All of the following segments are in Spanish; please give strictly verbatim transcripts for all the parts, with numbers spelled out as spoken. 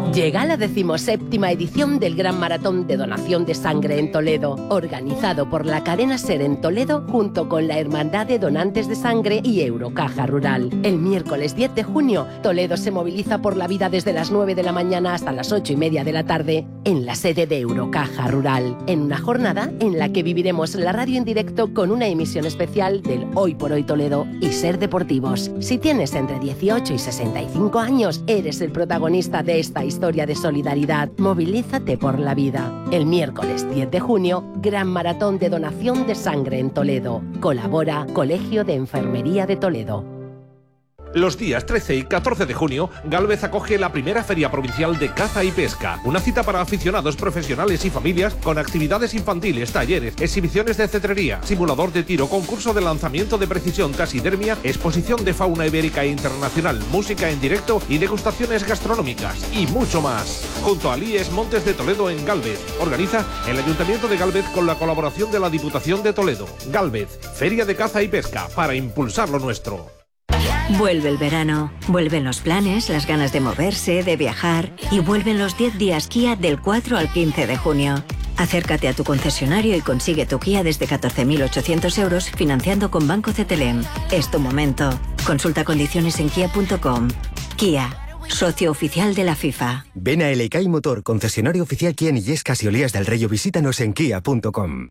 Llega la decimoséptima edición del Gran Maratón de Donación de Sangre en Toledo, organizado por la cadena SER en Toledo junto con la Hermandad de Donantes de Sangre y Eurocaja Rural. El miércoles diez de junio, Toledo se moviliza por la vida desde las nueve de la mañana hasta las ocho y media de la tarde en la sede de Eurocaja Rural, en una jornada en la que viviremos la radio en directo con una emisión especial del Hoy por Hoy Toledo y SER Deportivos. Si tienes entre dieciocho y sesenta y cinco años, eres el protagonista de esta historia de solidaridad. Movilízate por la vida. El miércoles diez de junio, Gran Maratón de Donación de Sangre en Toledo. Colabora Colegio de Enfermería de Toledo. Los días trece y catorce de junio, Gálvez acoge la primera Feria Provincial de Caza y Pesca. Una cita para aficionados, profesionales y familias con actividades infantiles, talleres, exhibiciones de cetrería, simulador de tiro, concurso de lanzamiento de precisión, taxidermia, exposición de fauna ibérica e internacional, música en directo y degustaciones gastronómicas y mucho más. Junto al I E S Montes de Toledo en Gálvez. Organiza el Ayuntamiento de Gálvez con la colaboración de la Diputación de Toledo. Gálvez, Feria de Caza y Pesca, para impulsar lo nuestro. Vuelve el verano, vuelven los planes, las ganas de moverse, de viajar y vuelven los diez días Kia del cuatro al quince de junio. Acércate a tu concesionario y consigue tu Kia desde catorce mil ochocientos euros financiando con Banco C T L M. Es tu momento. Consulta condiciones en kia punto com. Kia, socio oficial de la FIFA. Ven a Elecay Motor, concesionario oficial Kia en Illescas y Olías del Rey, o visítanos en kia punto com.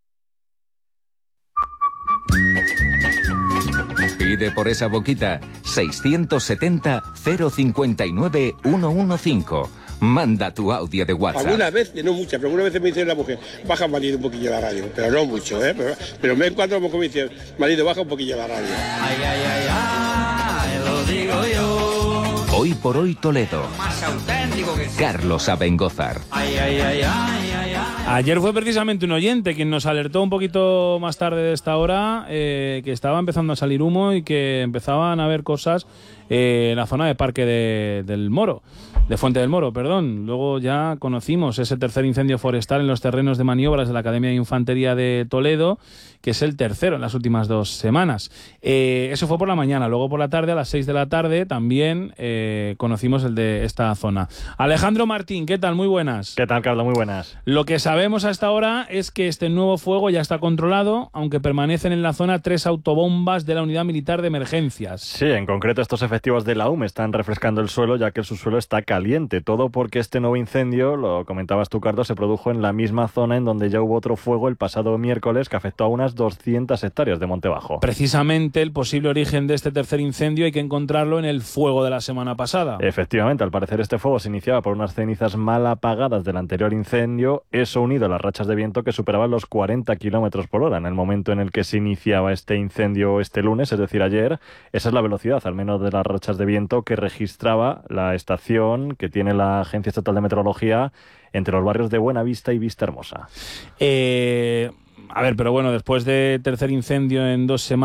Pide por esa boquita seiscientos setenta, cero cincuenta y nueve, ciento quince. Manda tu audio de WhatsApp. Algunas veces, no muchas, pero algunas veces me dice la mujer, baja marido un poquillo la radio, pero no mucho, ¿eh? Pero, pero me encuentro como me dice, marido, baja un poquillo la radio. Ay, ay, ay, ay, lo digo yo. Hoy por Hoy Toledo. Más auténtico que sí. Carlos Abengózar. Ay, ay, ay, ay, ay, ay. Ayer fue precisamente un oyente quien nos alertó un poquito más tarde de esta hora eh, que estaba empezando a salir humo y que empezaban a ver cosas eh, en la zona de Parque de, del Moro, de Fuente del Moro, perdón. Luego ya conocimos ese tercer incendio forestal en los terrenos de maniobras de la Academia de Infantería de Toledo, que es el tercero en las últimas dos semanas. Eh, eso fue por la mañana. Luego por la tarde, a las seis de la tarde, también eh, conocimos el de esta zona. Alejandro Martín, ¿qué tal? Muy buenas. ¿Qué tal, Carlos? Muy buenas. Lo que sabemos hasta ahora es que este nuevo fuego ya está controlado, aunque permanecen en la zona tres autobombas de la Unidad Militar de Emergencias. Sí, en concreto estos efectivos de la U M están refrescando el suelo, ya que el subsuelo está caliente. Todo porque este nuevo incendio, lo comentabas tú, Carlos, se produjo en la misma zona en donde ya hubo otro fuego el pasado miércoles que afectó a unas doscientas hectáreas de monte bajo. Precisamente el posible origen de este tercer incendio hay que encontrarlo en el fuego de la semana pasada. Efectivamente, al parecer este fuego se iniciaba por unas cenizas mal apagadas del anterior incendio, eso unido a las rachas de viento que superaban los cuarenta kilómetros por hora en el momento en el que se iniciaba este incendio este lunes, es decir, ayer. Esa es la velocidad, al menos de las rachas de viento que registraba la estación que tiene la Agencia Estatal de Meteorología entre los barrios de Buenavista y Vista Hermosa. Eh, a ver, pero bueno, después de tercer incendio en dos semanas,